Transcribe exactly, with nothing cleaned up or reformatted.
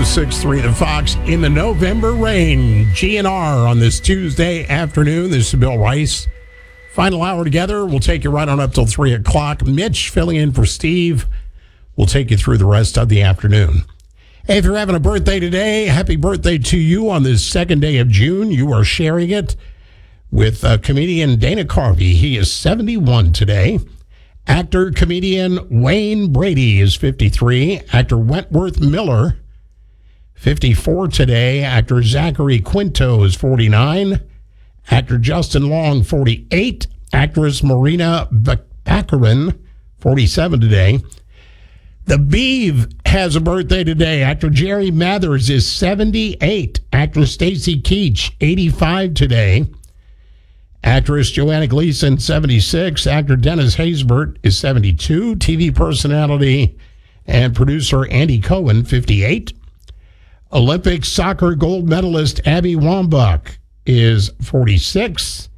oh six point three The Fox in the November rain. G N R on this Tuesday afternoon. This is Bill Rice. Final hour together. We'll take you right on up till three o'clock. Mitch filling in for Steve. We'll take you through the rest of the afternoon. Hey, if you're having a birthday today, happy birthday to you on this second day of June. You are sharing it with uh, comedian Dana Carvey. He is seventy-one today. Actor, comedian Wayne Brady is fifty-three. Actor Wentworth Miller, fifty-four today. Actor Zachary Quinto is forty-nine. Actor Justin Long, forty-eight. Actress Marina Baccarin, forty-seven today. The Beeve has a birthday today. Actor Jerry Mathers is seventy-eight. Actress Stacy Keach, eighty-five today. Actress Joanna Gleason, seventy-six. Actor Dennis Haysbert is seventy-two. T V personality and producer Andy Cohen, fifty-eight. Olympic soccer gold medalist Abby Wambach is forty-six.